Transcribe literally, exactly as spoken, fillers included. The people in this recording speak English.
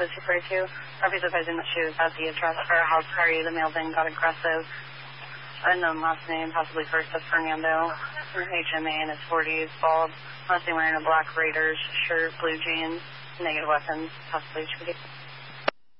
was referred to. Officers advising that she was at the address for a house party. The male then got aggressive. Unknown last name, possibly first of Fernando. H M A in his forties, bald. Last name wearing a black Raiders shirt, blue jeans, negative weapons, possibly H P D.